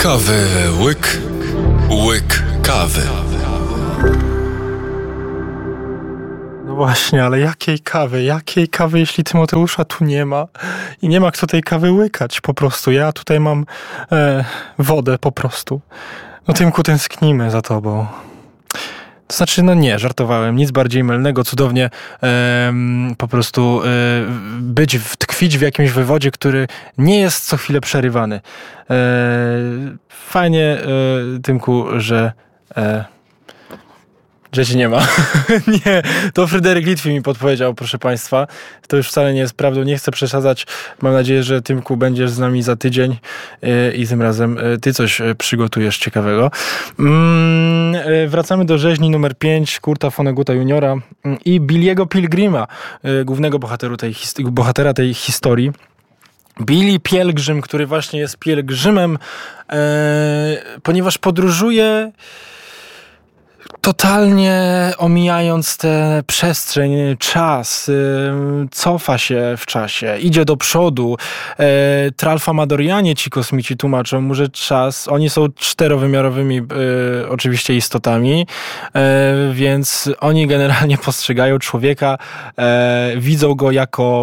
Kawy łyk, łyk kawy. No właśnie, ale jakiej kawy? Jakiej kawy, jeśli Tymoteusza tu nie ma? I nie ma kto tej kawy łykać po prostu. Ja tutaj mam wodę po prostu. No Tymku, tęsknimy za tobą. To znaczy, no nie, żartowałem. Nic bardziej mylnego. Cudownie po prostu tkwić w jakimś wywodzie, który nie jest co chwilę przerywany. Fajnie, Tymku, że cię nie ma. Nie, to Fryderyk Litwin mi podpowiedział, proszę państwa. To już wcale nie jest prawdą, nie chcę przesadzać. Mam nadzieję, że Tymku będziesz z nami za tydzień i tym razem ty coś przygotujesz ciekawego. Wracamy do rzeźni numer 5 Kurta Vonnegutta Juniora i Billy'ego Pilgrima, głównego bohatera tej historii. Billy Pielgrzym, który właśnie jest pielgrzymem, ponieważ podróżuje totalnie omijając tę przestrzeń, czas, cofa się w czasie, idzie do przodu. Tralfamadorianie, ci kosmici, tłumaczą mu, że czas, oni są czterowymiarowymi oczywiście istotami, więc oni generalnie postrzegają człowieka, widzą go jako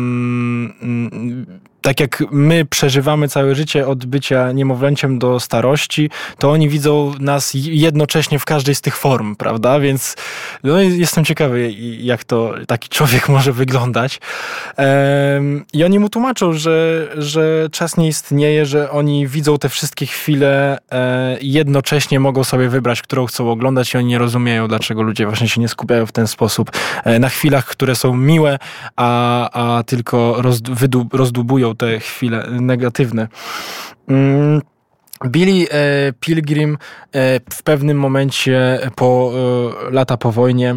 tak jak my przeżywamy całe życie od bycia niemowlęciem do starości, to oni widzą nas jednocześnie w każdej z tych form, prawda? Więc no, jestem ciekawy, jak to taki człowiek może wyglądać. I oni mu tłumaczą, że czas nie istnieje, że oni widzą te wszystkie chwile, jednocześnie mogą sobie wybrać, którą chcą oglądać i oni nie rozumieją, dlaczego ludzie właśnie się nie skupiają w ten sposób na chwilach, które są miłe, a tylko rozdłubują te chwile negatywne. Billy Pilgrim w pewnym momencie lata po wojnie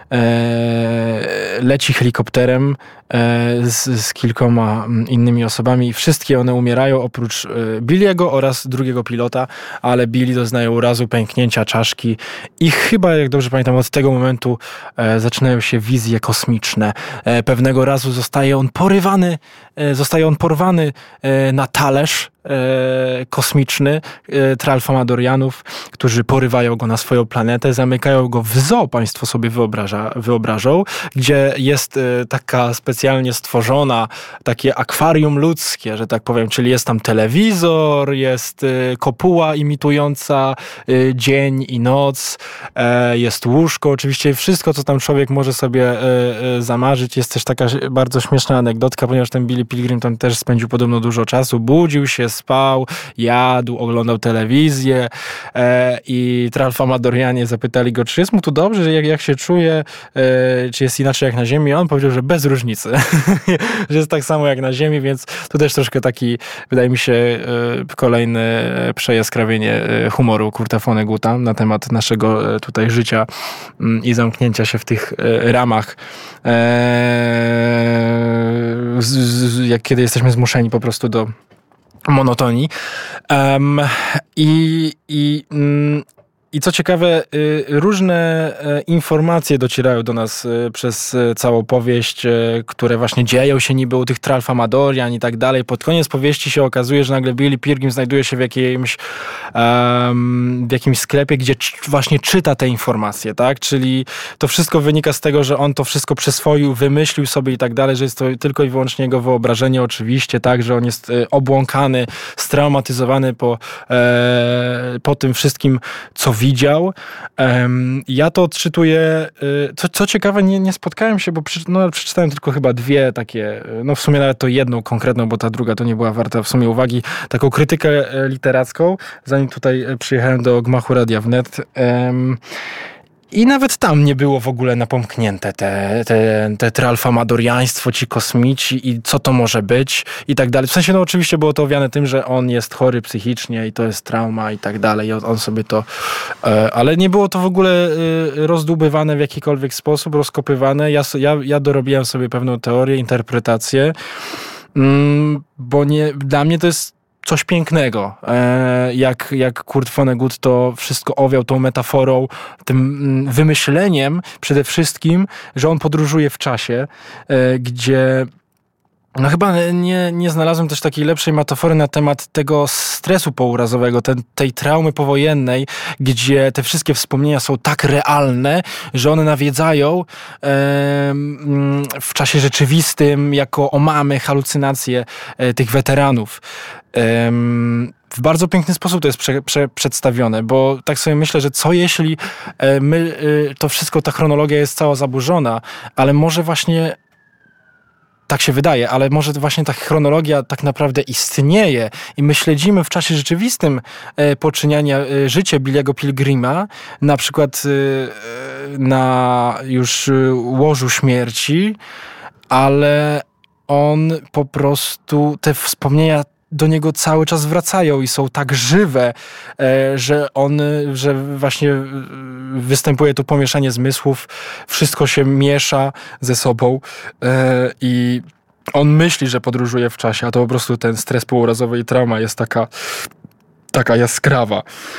leci helikopterem z kilkoma innymi osobami i wszystkie one umierają oprócz Billy'ego oraz drugiego pilota, ale Billy doznaje urazu, pęknięcia czaszki i chyba, jak dobrze pamiętam, od tego momentu zaczynają się wizje kosmiczne. Pewnego razu zostaje on porwany na talerz kosmiczny Tralfamadorianów, którzy porywają go na swoją planetę, zamykają go w zoo, państwo sobie wyobrażą, gdzie jest taka specjalnie stworzona, takie akwarium ludzkie, że tak powiem, czyli jest tam telewizor, jest kopuła imitująca dzień i noc, jest łóżko, oczywiście wszystko, co tam człowiek może sobie zamarzyć. Jest też taka bardzo śmieszna anegdotka, ponieważ ten Billy Pilgrim tam też spędził podobno dużo czasu, budził się, spał, jadł, oglądał telewizję i Tralfamadorianie zapytali go, czy jest mu tu dobrze, jak się czuje, czy jest inaczej jak na Ziemi. On powiedział, że bez różnicy, że jest tak samo jak na Ziemi, więc tu też troszkę taki, wydaje mi się, kolejny przejaskrawienie humoru Kurta Vonnegutta na temat naszego tutaj życia i zamknięcia się w tych ramach, kiedy jesteśmy zmuszeni po prostu do monotonii. I co ciekawe, różne informacje docierają do nas przez całą powieść, które właśnie dzieją się niby u tych Tralfamadorian i tak dalej. Pod koniec powieści się okazuje, że nagle Billy Pilgrim znajduje się w jakimś sklepie, gdzie właśnie czyta te informacje, tak? Czyli to wszystko wynika z tego, że on to wszystko przyswoił, wymyślił sobie i tak dalej, że jest to tylko i wyłącznie jego wyobrażenie oczywiście, tak? Że on jest obłąkany, straumatyzowany po tym wszystkim, co widział. Ja to odczytuję. Co ciekawe, nie spotkałem się, bo przeczytałem tylko chyba dwie takie, no w sumie nawet to jedną konkretną, bo ta druga to nie była warta w sumie uwagi, taką krytykę literacką, zanim tutaj przyjechałem do gmachu Radia Wnet. I nawet tam nie było w ogóle napomknięte te tralfamadoriaństwo, ci kosmici i co to może być i tak dalej. W sensie, no oczywiście było to owiane tym, że on jest chory psychicznie i to jest trauma i tak dalej. I on sobie to... Ale nie było to w ogóle rozdłubywane w jakikolwiek sposób, rozkopywane. Ja dorobiłem sobie pewną teorię, interpretację, bo dla mnie to jest coś pięknego, jak Kurt Vonnegut to wszystko owiał tą metaforą, tym wymyśleniem przede wszystkim, że on podróżuje w czasie, gdzie No chyba nie znalazłem też takiej lepszej metafory na temat tego stresu pourazowego, tej traumy powojennej, gdzie te wszystkie wspomnienia są tak realne, że one nawiedzają w czasie rzeczywistym jako omamy, halucynacje tych weteranów. W bardzo piękny sposób to jest przedstawione, bo tak sobie myślę, że co jeśli to wszystko, ta chronologia jest cała zaburzona, ale może właśnie tak się wydaje, ale może właśnie ta chronologia tak naprawdę istnieje i my śledzimy w czasie rzeczywistym poczyniania życia Billy'ego Pilgrima, na przykład na już łożu śmierci, ale on po prostu, te wspomnienia do niego cały czas wracają i są tak żywe, że właśnie występuje tu pomieszanie zmysłów, wszystko się miesza ze sobą i on myśli, że podróżuje w czasie, a to po prostu ten stres pourazowy i trauma jest taka jaskrawa.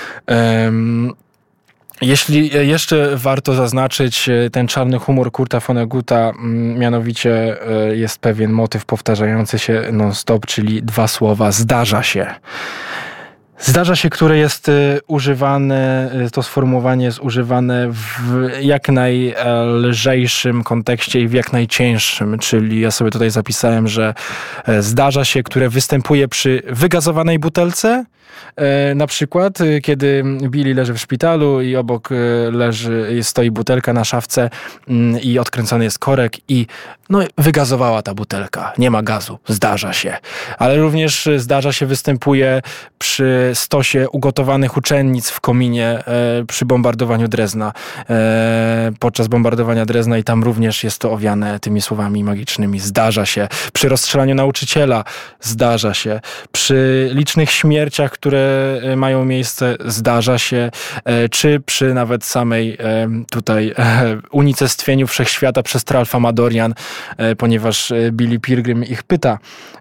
Jeśli jeszcze warto zaznaczyć ten czarny humor Kurta Vonnegutta, mianowicie jest pewien motyw powtarzający się non-stop, czyli 2 słowa: zdarza się. Zdarza się, które jest używane, to sformułowanie jest używane w jak najlżejszym kontekście i w jak najcięższym, czyli ja sobie tutaj zapisałem, że zdarza się, które występuje przy wygazowanej butelce, na przykład kiedy Billy leży w szpitalu i obok stoi butelka na szafce i odkręcony jest korek i wygazowała ta butelka, nie ma gazu, zdarza się. Ale również zdarza się, występuje przy stosie ugotowanych uczennic w kominie przy bombardowaniu Drezna, podczas bombardowania Drezna i tam również jest to owiane tymi słowami magicznymi, zdarza się. Przy rozstrzelaniu nauczyciela zdarza się. Przy licznych śmierciach, które mają miejsce, zdarza się. Czy przy nawet samej tutaj unicestwieniu wszechświata przez Tralfa Madorian, ponieważ Billy Pilgrim ich pyta,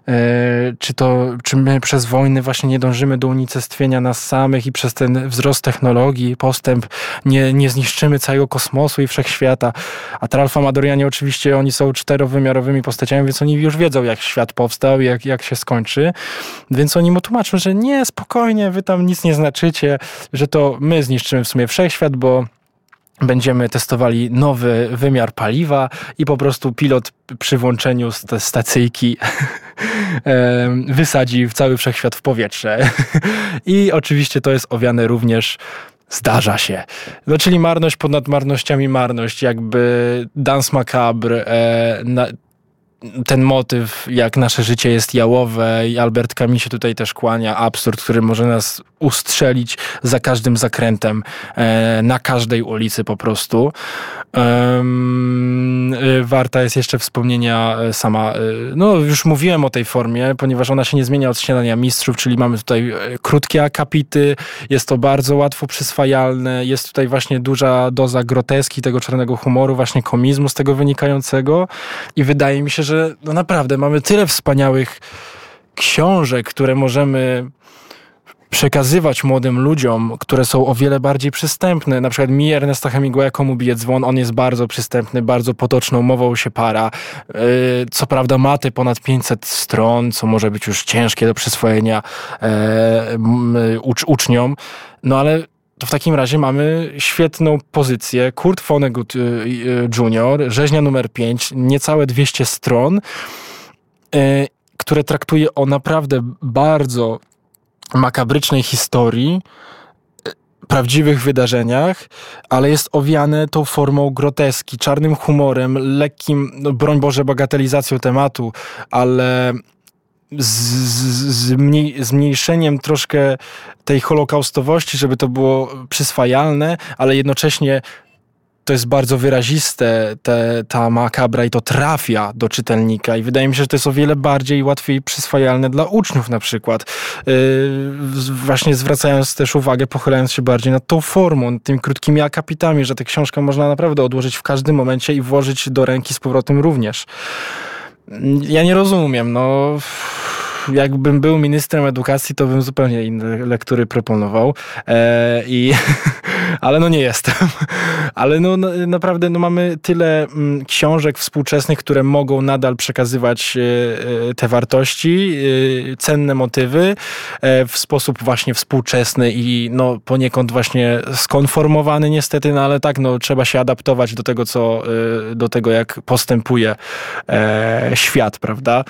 czy my przez wojny właśnie nie dążymy do unicestwienia nas samych i przez ten wzrost technologii, postęp nie zniszczymy całego kosmosu i wszechświata. A Tralfa Madorianie oczywiście oni są 4-wymiarowymi postaciami, więc oni już wiedzą, jak świat powstał i jak się skończy. Więc oni mu tłumaczą, że nie, spokojnie, wy tam nic nie znaczycie, że to my zniszczymy w sumie wszechświat, bo będziemy testowali nowy wymiar paliwa i po prostu pilot przy włączeniu stacyjki wysadzi cały wszechświat w powietrze. I oczywiście to jest owiane również zdarza się. Czyli marność ponad marnościami marność, jakby Danse Macabre, ten motyw, jak nasze życie jest jałowe i Albert Camus się tutaj też kłania, absurd, który może nas ustrzelić za każdym zakrętem, na każdej ulicy po prostu. Warta jest jeszcze wspomnienia sama, już mówiłem o tej formie, ponieważ ona się nie zmienia od Śniadania Mistrzów, czyli mamy tutaj krótkie akapity, jest to bardzo łatwo przyswajalne, jest tutaj właśnie duża doza groteski, tego czarnego humoru, właśnie komizmu z tego wynikającego i wydaje mi się, że naprawdę mamy tyle wspaniałych książek, które możemy przekazywać młodym ludziom, które są o wiele bardziej przystępne. Na przykład mi Ernesta Hemingwaya Komu bije dzwon, on jest bardzo przystępny, bardzo potoczną mową się para. Co prawda ma te ponad 500 stron, co może być już ciężkie do przyswojenia uczniom, ale to w takim razie mamy świetną pozycję. Kurt Vonnegut Jr., Rzeźnia numer 5, niecałe 200 stron, które traktuje o naprawdę bardzo makabrycznej historii, prawdziwych wydarzeniach, ale jest owiane tą formą groteski, czarnym humorem, lekkim, broń Boże, bagatelizacją tematu, ale zmniejszeniem troszkę tej holokaustowości, żeby to było przyswajalne, ale jednocześnie to jest bardzo wyraziste, ta makabra i to trafia do czytelnika i wydaje mi się, że to jest o wiele bardziej łatwiej przyswajalne dla uczniów na przykład. Właśnie zwracając też uwagę, pochylając się bardziej nad tą formą, tymi krótkimi akapitami, że tę książkę można naprawdę odłożyć w każdym momencie i włożyć do ręki z powrotem również. Ja nie rozumiem, jakbym był ministrem edukacji, to bym zupełnie inne lektury proponował. Ale no nie jestem. Ale no naprawdę mamy tyle książek współczesnych, które mogą nadal przekazywać te wartości, cenne motywy w sposób właśnie współczesny i no poniekąd właśnie skonformowany niestety, no ale tak, no trzeba się adaptować do tego, jak postępuje świat, prawda?